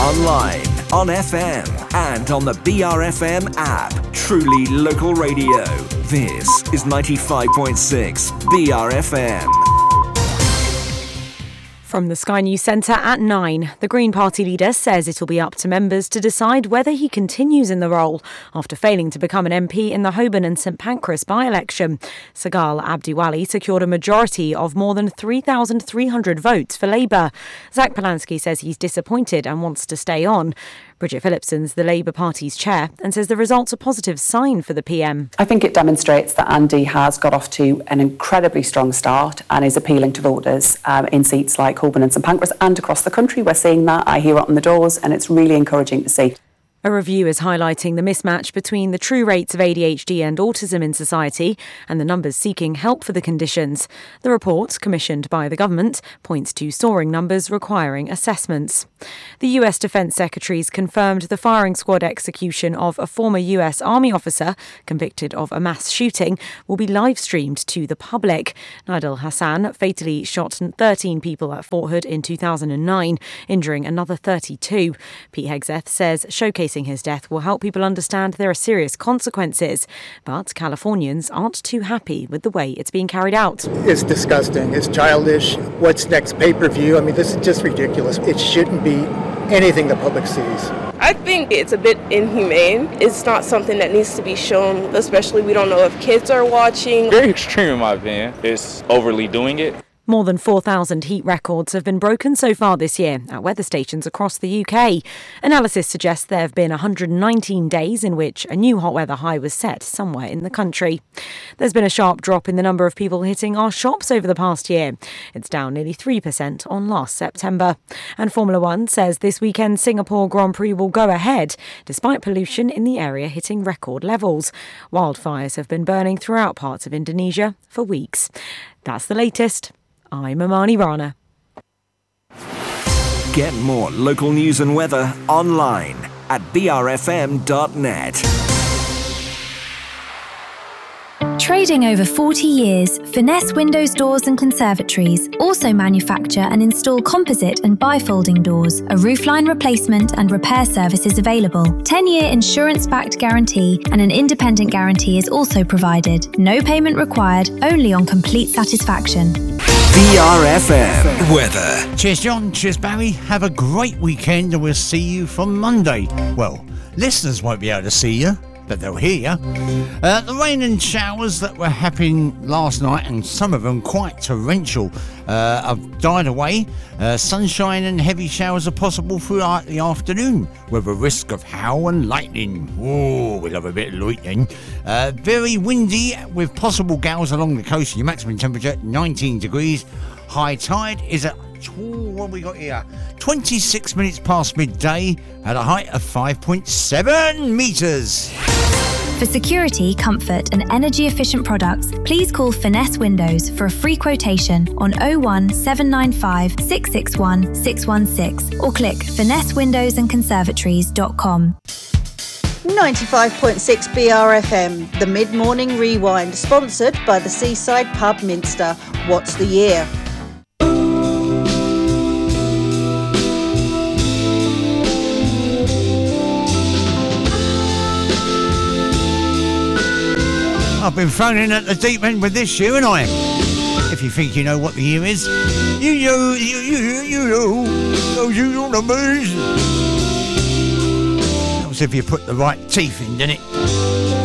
online, on FM, and on the BRFM app. Truly local radio. This is 95.6 BRFM. From the Sky News Centre at 9, the Green Party leader says it'll be up to members to decide whether he continues in the role after failing to become an MP in the Holborn and St Pancras by-election. Sagal Abdiwali secured a majority of more than 3,300 votes for Labour. Zach Polanski says he's disappointed and wants to stay on. Bridget Phillipson's the Labour Party's chair and says the result's a positive sign for the PM. I think it demonstrates that Andy has got off to an incredibly strong start and is appealing to voters in seats like Holborn and St Pancras and across the country. We're seeing that. I hear it on the doors and it's really encouraging to see. A review is highlighting the mismatch between the true rates of ADHD and autism in society and the numbers seeking help for the conditions. The report, commissioned by the government, points to soaring numbers requiring assessments. The US Defence Secretary's confirmed the firing squad execution of a former US Army officer convicted of a mass shooting will be live-streamed to the public. Nidal Hassan fatally shot 13 people at Fort Hood in 2009, injuring another 32. Pete Hegseth says showcasing his death will help people understand there are serious consequences. But Californians aren't too happy with the way it's being carried out. It's disgusting. It's childish. What's next? Pay-per-view? I mean, this is just ridiculous. It shouldn't be anything the public sees. I think it's a bit inhumane. It's not something that needs to be shown, especially we don't know if kids are watching. Very extreme in my opinion. It's overly doing it. More than 4,000 heat records have been broken so far this year at weather stations across the UK. Analysis suggests there have been 119 days in which a new hot weather high was set somewhere in the country. There's been a sharp drop in the number of people hitting our shops over the past year. It's down nearly 3% on last September. And Formula One says this weekend's Singapore Grand Prix will go ahead, despite pollution in the area hitting record levels. Wildfires have been burning throughout parts of Indonesia for weeks. That's the latest. I'm Amani Rana. Get more local news and weather online at brfm.net. Trading over 40 years, Finesse Windows Doors and Conservatories also manufacture and install composite and bifolding doors. A roofline replacement and repair service is available. 10-year insurance-backed guarantee and an independent guarantee is also provided. No payment required, only on complete satisfaction. BRFM weather. Cheers, John. Cheers, Barry. Have a great weekend and we'll see you from Monday. Well, listeners won't be able to see you, but they'll hear you. The rain and showers that were happening last night, and some of them quite torrential, have died away. Sunshine and heavy showers are possible throughout the afternoon, with a risk of hail and lightning. Oh, we love a bit of lightning. Very windy, with possible gales along the coast. Your maximum temperature 19 degrees. High tide is at what we got here? 26 minutes past midday at a height of 5.7 metres. For security, comfort and energy efficient products, please call Finesse Windows for a free quotation on 01 795 661 616 or click finessewindowsandconservatories.com. 95.6 BRFM, the mid-morning rewind, sponsored by the Seaside Pub Minster. What's the year? I've been thrown in at the deep end with this year, and I. If you think you know what the year is, you know those usual numbers. That was if you put the right teeth in, didn't it?